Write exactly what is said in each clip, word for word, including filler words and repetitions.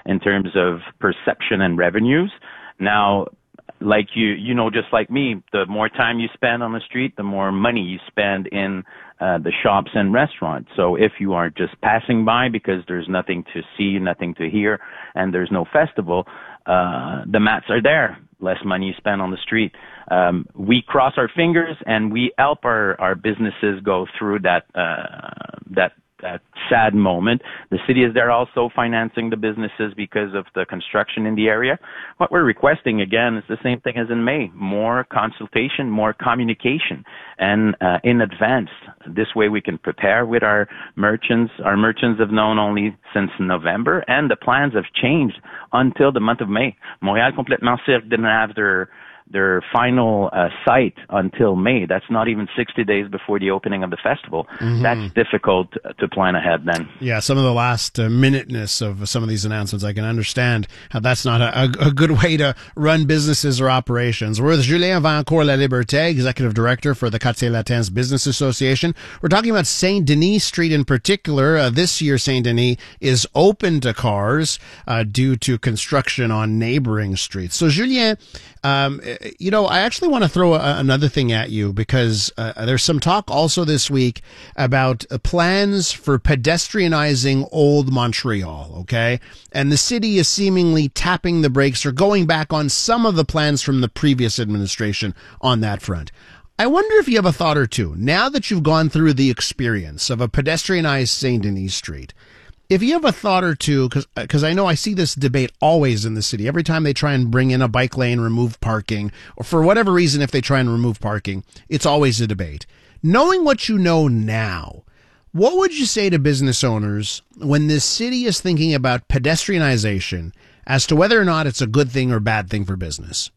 in terms of perception and revenues. Now, like you, you know, just like me, the more time you spend on the street, the more money you spend in uh, the shops and restaurants. So if you are just passing by because there's nothing to see, nothing to hear, and there's no festival, uh, the mats are there. Less money you spend on the street. Um, we cross our fingers and we help our, our businesses go through that, uh, that, that sad moment. The city is there also financing the businesses because of the construction in the area. What we're requesting again is the same thing as in May: more consultation, more communication, and uh, in advance. This way we can prepare with our merchants. Our merchants have known only since November, and the plans have changed until the month of May. Montréal Complètement Cirque didn't have their their final uh, site until May. That's not even sixty days before the opening of the festival. Mm-hmm. That's difficult to plan ahead then. Yeah, some of the last uh, minuteness of some of these announcements, I can understand how that's not a, a, a good way to run businesses or operations. We're with Julien Vaillancourt-Laliberté, Executive Director for the Quartier Latin's Business Association. We're talking about Saint Denis Street in particular. Uh, this year, Saint Denis is open to cars uh, due to construction on neighboring streets. So, Julien, um, you know, I actually want to throw a, another thing at you because uh, there's some talk also this week about uh, plans for pedestrianizing Old Montreal, okay? And the city is seemingly tapping the brakes or going back on some of the plans from the previous administration on that front. I wonder if you have a thought or two, now that you've gone through the experience of a pedestrianized Saint Denis Street, if you have a thought or two, because I know I see this debate always in the city. Every time they try and bring in a bike lane, remove parking, or for whatever reason, if they try and remove parking, it's always a debate. Knowing what you know now, what would you say to business owners when this city is thinking about pedestrianization as to whether or not it's a good thing or bad thing for business?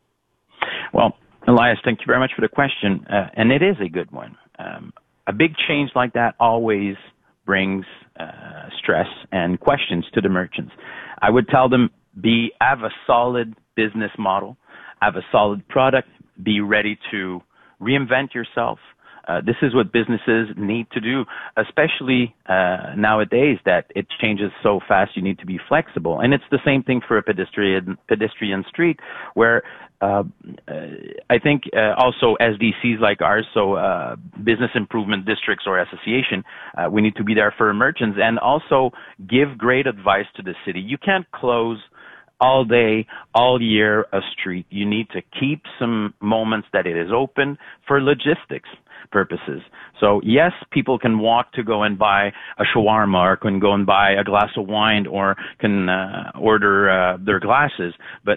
Well, Elias, thank you very much for the question. Uh, and it is a good one. Um, a big change like that always brings uh, stress and questions to the merchants. I would tell them, be have a solid business model, have a solid product, be ready to reinvent yourself. Uh, this is what businesses need to do, especially uh, nowadays that it changes so fast. You need to be flexible, and it's the same thing for a pedestrian pedestrian street, where uh, uh, I think uh, also S D Cs like ours, so uh, business improvement districts or association, uh, we need to be there for merchants and also give great advice to the city. You can't close all day, all year a street. You need to keep some moments that it is open for logistics purposes. So yes, people can walk to go and buy a shawarma or can go and buy a glass of wine or can uh, order uh, their glasses. But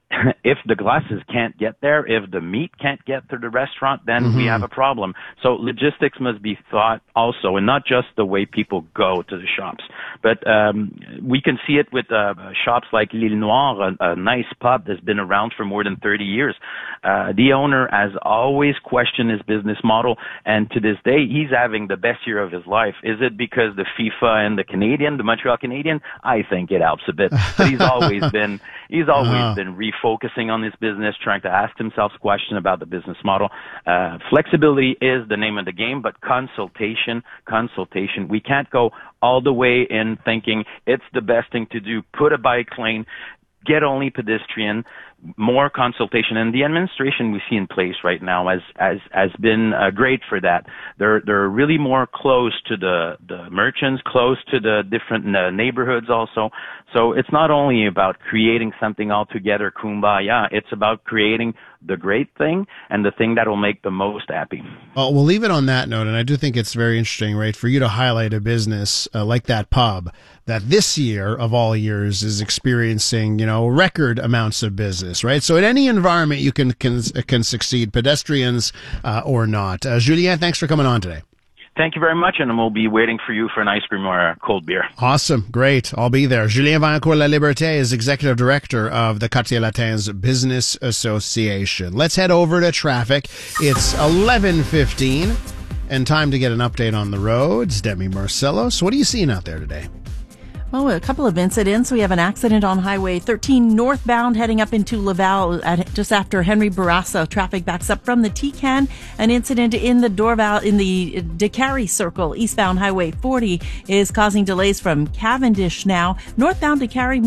if the glasses can't get there, if the meat can't get to the restaurant, then mm-hmm. we have a problem. So logistics must be thought also, and not just the way people go to the shops. But um, we can see it with uh, shops like L'Île Noire, a, a nice pub that's been around for more than thirty years. Uh, the owner has always questioned his business model, and to this day, he's having the best year of his life. Is it because the FIFA and the Canadian, the Montreal Canadian? I think it helps a bit. But he's always been, he's always uh-huh. been refocusing on his business, trying to ask himself questions about the business model. Uh, flexibility is the name of the game, but consultation, consultation. We can't go all the way in thinking it's the best thing to do. Put a bike lane, get only pedestrian, more consultation. And the administration we see in place right now has has has been uh, great for that. They're they're really more close to the the merchants, close to the different uh, neighborhoods also. So it's not only about creating something altogether kumbaya, it's about creating the great thing and the thing that will make the most happy. Well, we'll leave it on that note, and I do think it's very interesting, right, for you to highlight a business uh, like that pub that this year of all years is experiencing, you know, record amounts of business, right? So in any environment you can can, can succeed, pedestrians uh, or not. Uh, Julien, thanks for coming on today. Thank you very much, and we'll be waiting for you for an ice cream or a cold beer. Awesome. Great. I'll be there. Julien Vaillancourt-Laliberté is Executive Director of the Quartier Latin's Business Association. Let's head over to traffic. It's eleven fifteen, and time to get an update on the roads. Demi Marcellos, what are you seeing out there today? Well, a couple of incidents. We have an accident on Highway thirteen northbound heading up into Laval at just after Henry Bourassa. Traffic backs up from the T-Can. An incident in the Dorval in the DeCarry Circle eastbound Highway forty is causing delays from Cavendish now. Northbound DeCarry